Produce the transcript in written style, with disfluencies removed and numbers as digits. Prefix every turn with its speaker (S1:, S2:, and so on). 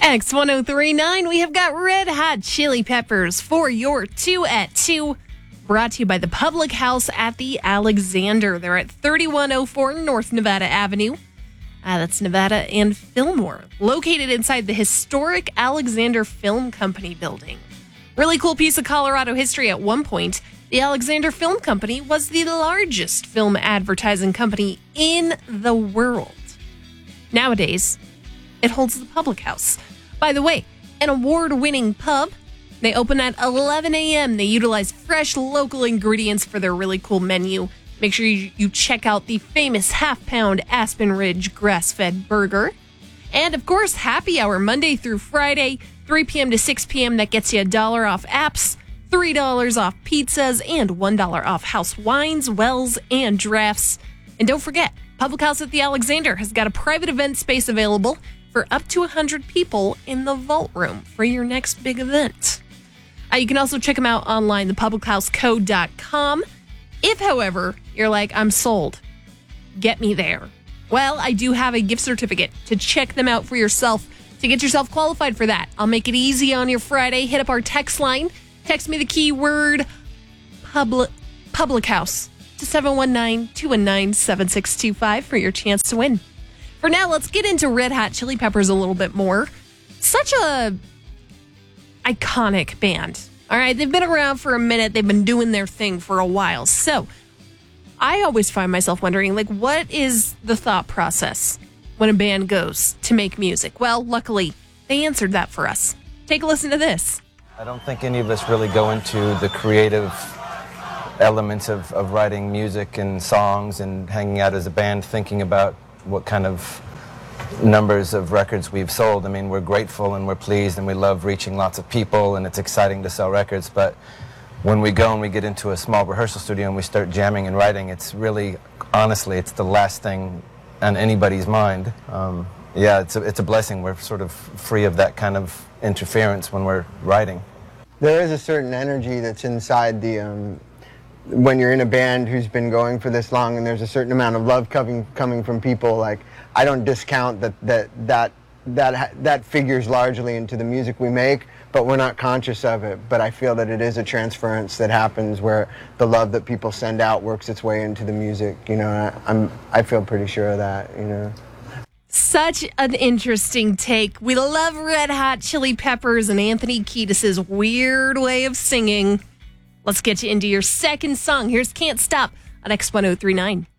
S1: X1039, we have got Red Hot Chili Peppers for your 2 at 2. Brought to you by the Public House at the Alexander. They're at 3104 North Nevada Avenue. That's Nevada and Fillmore. Located inside the historic Alexander Film Company building. Really cool piece of Colorado history. At one point, the Alexander Film Company was the largest film advertising company in the world. Nowadays, it holds the Public House. By the way, an award-winning pub. They open at 11 a.m. They utilize fresh local ingredients for their really cool menu. Make sure you check out the famous half-pound Aspen Ridge grass-fed burger. And, of course, happy hour Monday through Friday, 3 p.m. to 6 p.m. That gets you $1 off apps, $3 off pizzas, and $1 off house wines, wells, and drafts. And don't forget, Public House at the Alexander has got a private event space available for up to 100 people in the vault room for your next big event. You can also check them out online, thepublichousecode.com. If, however, you're like, I'm sold, get me there. Well, I do have a gift certificate to check them out for yourself, to get yourself qualified for that. I'll make it easy on your Friday. Hit up our text line. Text me the keyword Public House to 719-219-7625 for your chance to win. For now, let's get into Red Hot Chili Peppers a little bit more. Such a iconic band. All right, they've been around for a minute. They've been doing their thing for a while. So I always find myself wondering, what is the thought process when a band goes to make music? Well, luckily, they answered that for us. Take a listen to this.
S2: I don't think any of us really go into the creative elements of writing music and songs and hanging out as a band thinking about what kind of numbers of records we've sold. I mean, we're grateful and we're pleased and we love reaching lots of people and it's exciting to sell records, but when we go and we get into a small rehearsal studio and we start jamming and writing, it's really, honestly, it's the last thing on anybody's mind. It's a blessing. We're sort of free of that kind of interference when we're writing.
S3: There is a certain energy that's inside when you're in a band who's been going for this long, and there's a certain amount of love coming from people. I don't discount that figures largely into the music we make, but we're not conscious of it. But I feel that it is a transference that happens where the love that people send out works its way into the music. I feel pretty sure of that.
S1: Such an interesting take. We love Red Hot Chili Peppers and Anthony Kiedis' weird way of singing. Let's get you into your second song. Here's Can't Stop on X1039.